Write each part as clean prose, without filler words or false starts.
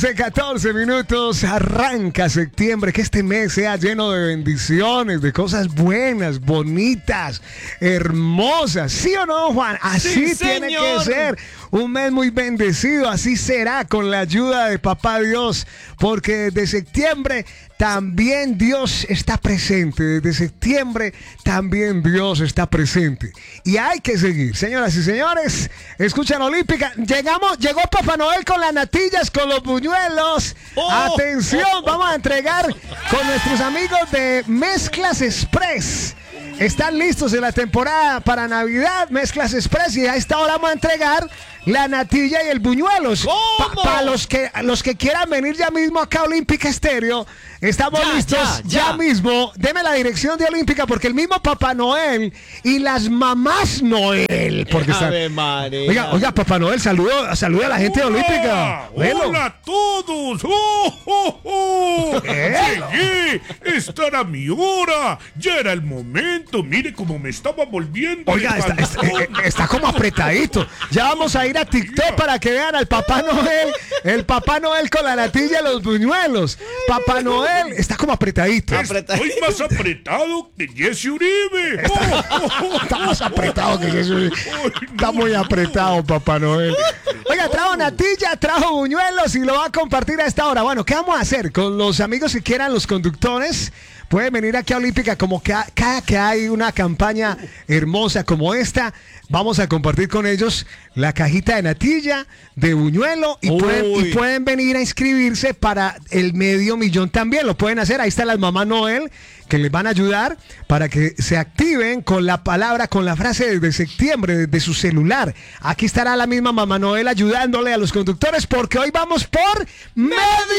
De 14 minutos, arranca septiembre, que este mes sea lleno de bendiciones, de cosas buenas, bonitas, hermosas. ¿Sí o no, Juan? Así Sí, tiene señor. que ser. Un mes muy bendecido, así será con la ayuda de Papá Dios, porque desde septiembre también Dios está presente, desde septiembre también Dios está presente. Y hay que seguir, señoras y señores, escuchan Olímpica, llegó Papá Noel con las natillas, con los buñuelos. Atención, vamos a entregar con nuestros amigos de Mezclas Express. Están listos en la temporada para Navidad, Mezclas Express, y a esta hora vamos a entregar la natilla y el buñuelos. Para los que quieran venir ya mismo acá a Olímpica Estéreo, estamos listos ya mismo. Deme la dirección de Olímpica, porque el mismo Papá Noel y las mamás Noel, porque oiga, Papá Noel, saluda a la gente de Olímpica. Hola a todos. Llegué. Esta era mi hora. Ya era el momento. Mire cómo me estaba volviendo. Oiga, está como apretadito. Ya vamos a ir a TikTok para que vean al Papá Noel. El Papá Noel con la natilla y los buñuelos. Papá Noel está como apretadito. Estoy más apretado que Jesse Uribe. Está más apretado que Jesse Uribe. Está muy apretado, Papá Noel. Oiga, trajo natilla, trajo buñuelos y lo va a compartir a esta hora. Bueno, ¿qué vamos a hacer? Con los amigos que quieran, los conductores, pueden venir aquí a Olímpica. Como que cada que hay una campaña hermosa como esta, vamos a compartir con ellos la cajita de natilla, de buñuelo, y pueden venir a inscribirse para el $500,000 también. Lo pueden hacer. Ahí están las mamás Noel que les van a ayudar para que se activen con la palabra, con la frase de septiembre desde su celular. Aquí estará la misma mamá Noel ayudándole a los conductores, porque hoy vamos por $500,000.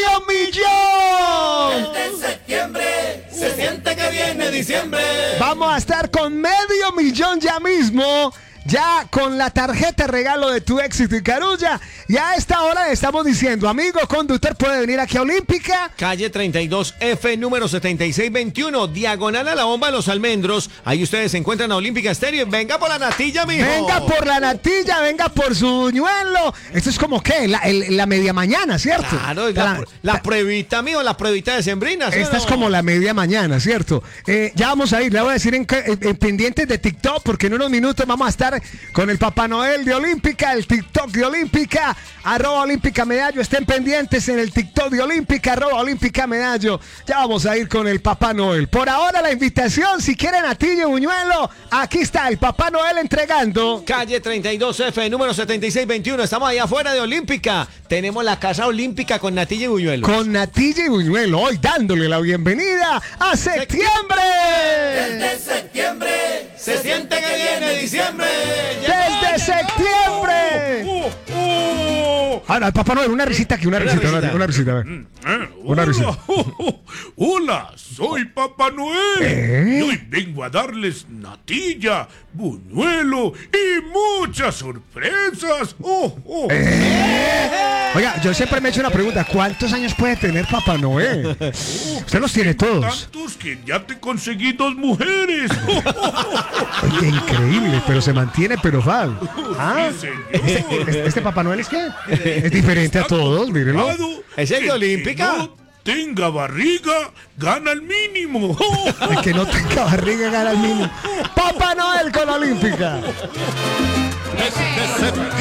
Desde septiembre se siente que viene diciembre. Vamos a estar con $500,000 ya mismo. Ya con la tarjeta regalo de Tu Éxito y Carulla. Y a esta hora le estamos diciendo, amigo conductor, puede venir aquí a Olímpica. Calle 32F, número 7621, diagonal a la Bomba de los Almendros. Ahí ustedes se encuentran a Olímpica Estéreo. Venga por la natilla, mijo. Venga por la natilla, venga por su buñuelo. Esto es como, ¿qué? La media mañana, ¿cierto? Claro, la pruebita, mijo, la pruebita de sembrina. ¿Sí esta o no? es como la media mañana, ¿cierto? Ya vamos a ir, le voy a decir en pendientes de TikTok, porque en unos minutos vamos a estar con el Papá Noel de Olímpica, el TikTok de Olímpica, @Olímpica Medallo. Estén pendientes en el TikTok de Olímpica, @Olímpica Medallo. Ya vamos a ir con el Papá Noel. Por ahora la invitación, si quieren natilla y buñuelo, aquí está el Papá Noel entregando. Calle 32F, número 7621. Estamos ahí afuera de Olímpica. Tenemos la casa olímpica con natilla y buñuelos. Con natilla y buñuelo, hoy dándole la bienvenida a septiembre. Desde septiembre se siente que viene diciembre. Desde septiembre. Ahora, el Papá Noel, una risita aquí, una risita, a ver. Una risita. Hola, soy Papá Noel. Y hoy vengo a darles natilla, buñuelo y muchas sorpresas. Oiga, yo siempre me he hecho una pregunta. ¿Cuántos años puede tener Papá Noel? Usted los tiene todos. Tantos que ya te conseguí 2 mujeres. Oye, increíble, pero se mantiene perofal. Sí, señor. ¿Este Papá Noel es qué? Es diferente a todos, mírenlo. ¿Es el de Olímpica? Que no tenga barriga, gana el mínimo. El que no tenga barriga gana el mínimo. Papá Noel con Olímpica.